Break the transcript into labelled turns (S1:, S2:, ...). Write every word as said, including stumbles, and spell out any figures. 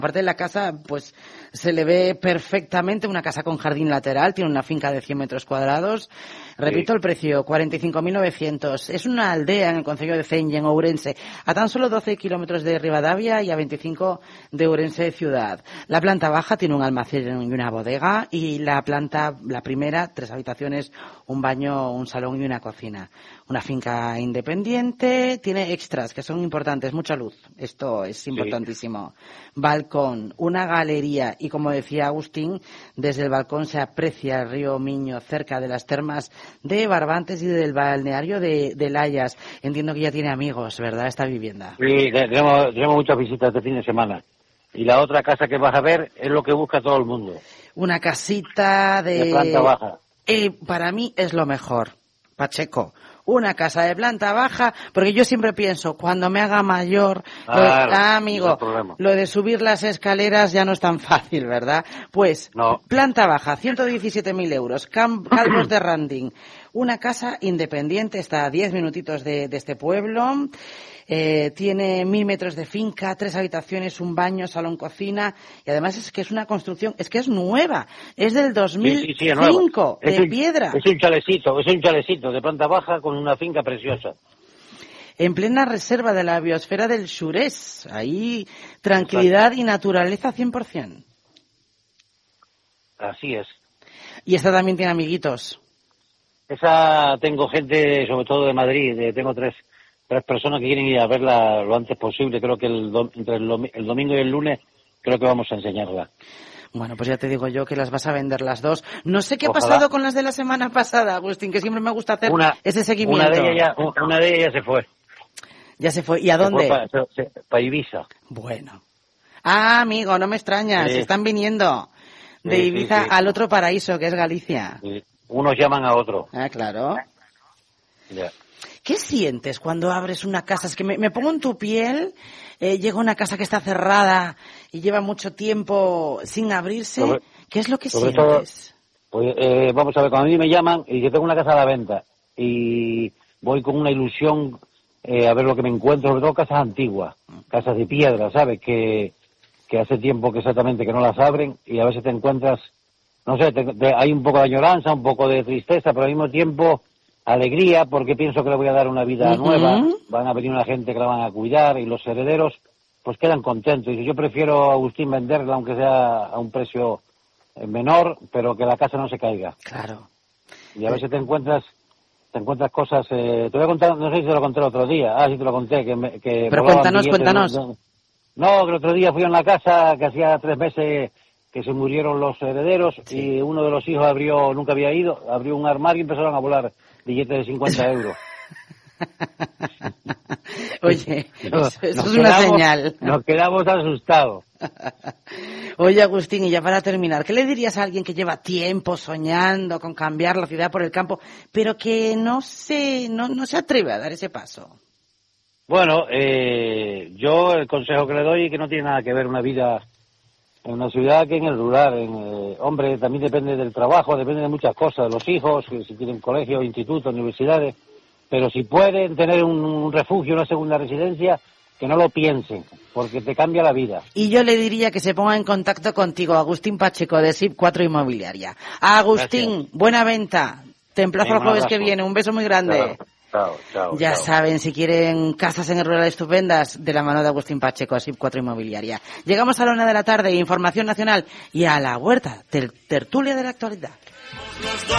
S1: Aparte de la casa, pues se le ve perfectamente, una casa con jardín lateral, tiene una finca de cien metros cuadrados. Repito, sí. El precio, cuarenta y cinco mil novecientos. Es una aldea en el concello de Celle, en Ourense, a tan solo doce kilómetros de Rivadavia y a veinticinco de Ourense ciudad. La planta baja tiene un almacén y una bodega, y la planta, la primera, tres habitaciones, un baño, un salón y una cocina. Una finca independiente, tiene extras que son importantes, mucha luz, esto es importantísimo. Sí. Balcón, una galería, y como decía Agustín, desde el balcón se aprecia el río Miño, cerca de las termas de Barbantes y del balneario de, de Layas. Entiendo que ya tiene amigos, ¿verdad?, esta vivienda.
S2: Sí, tenemos, tenemos muchas visitas este fin de semana. Y la otra casa que vas a ver es lo que busca todo el mundo.
S1: Una casita de...
S2: de planta baja.
S1: Eh, para mí es lo mejor, Pacheco. Una casa de planta baja, porque yo siempre pienso, cuando me haga mayor,
S2: claro,
S1: lo de, ah, amigo,
S2: no
S1: lo de subir las escaleras ya no es tan fácil, ¿verdad? Pues,
S2: no.
S1: Planta baja, ciento diecisiete mil euros, Cam- Calvos de Randín, una casa independiente, está a diez minutitos de, de este pueblo, eh, tiene mil metros de finca, tres habitaciones, un baño, salón, cocina, y además es que es una construcción, es que es nueva, es del dos mil cinco,
S2: sí, sí, sí,
S1: de
S2: un,
S1: piedra.
S2: Es un chalecito, es un chalecito de planta baja con una finca preciosa.
S1: En plena reserva de la biosfera del Xurés, ahí tranquilidad Exacto. Y naturaleza cien por ciento.
S2: Así es.
S1: Y esta también tiene amiguitos.
S2: Esa tengo gente, sobre todo de Madrid, de, tengo tres tres personas que quieren ir a verla lo antes posible. Creo que el, dom, entre el, el domingo y el lunes creo que vamos a enseñarla.
S1: Bueno, pues ya te digo yo que las vas a vender las dos. No sé qué
S2: Ojalá.
S1: ha pasado con las de la semana pasada, Agustín, que siempre me gusta hacer
S2: una,
S1: ese seguimiento.
S2: Una de ellas ya, una de ellas ya se fue.
S1: Ya se fue. ¿Y a dónde?
S2: Para pa Ibiza.
S1: Bueno. Ah, amigo, no me extrañas. Sí. Están viniendo de sí, Ibiza sí, sí. al otro paraíso, que es Galicia.
S2: Sí. Unos llaman a otro.
S1: Ah, claro.
S2: Ya.
S1: ¿Qué sientes cuando abres una casa? Es que me, me pongo en tu piel, eh, llega una casa que está cerrada y lleva mucho tiempo sin abrirse. Sobre, ¿Qué es lo que sientes?
S2: Todo, pues, eh, vamos a ver, cuando a mí me llaman y yo tengo una casa a la venta y voy con una ilusión eh, a ver lo que me encuentro, sobre todo casas antiguas, casas de piedra, ¿sabes? Que, que hace tiempo que exactamente que no las abren y a veces te encuentras, no sé, te, te, hay un poco de añoranza, un poco de tristeza, pero al mismo tiempo alegría, porque pienso que le voy a dar una vida uh-huh. nueva, van a venir una gente que la van a cuidar y los herederos pues quedan contentos. Y yo prefiero, Agustín, venderla aunque sea a un precio menor, pero que la casa no se caiga.
S1: Claro.
S2: Y a veces te encuentras te encuentras cosas, eh, te voy a contar, no sé si te lo conté el otro día, ah, sí te lo conté, que... Me, que
S1: pero cuéntanos, cuéntanos.
S2: De, no, que el otro día fui a una casa que hacía tres meses que se murieron los herederos sí. y uno de los hijos abrió, nunca había ido, abrió un armario y empezaron a volar billetes de cincuenta euros.
S1: Oye, eso, eso es una quedamos, señal.
S2: Nos quedamos asustados.
S1: Oye, Agustín, y ya para terminar, ¿qué le dirías a alguien que lleva tiempo soñando con cambiar la ciudad por el campo, pero que no se, no, no se atreve a dar ese paso?
S2: Bueno, eh, yo el consejo que le doy es que no tiene nada que ver una vida en una ciudad que en el rural. En, eh, hombre, también depende del trabajo, depende de muchas cosas, de los hijos, si tienen colegios, institutos, universidades, pero si pueden tener un, un refugio, una segunda residencia, que no lo piensen, porque te cambia la vida.
S1: Y yo le diría que se ponga en contacto contigo, Agustín Pacheco, de S I P cuatro Inmobiliaria. Agustín, gracias. Buena venta. Te emplazo el jueves que viene. Un beso muy grande.
S2: Chao, chao, chao,
S1: ya
S2: chao.
S1: saben, si quieren casas en el rural estupendas, de la mano de Agustín Pacheco, S I P cuatro Inmobiliaria. Llegamos a la una de la tarde, información nacional, y a la huerta, ter- tertulia de la actualidad.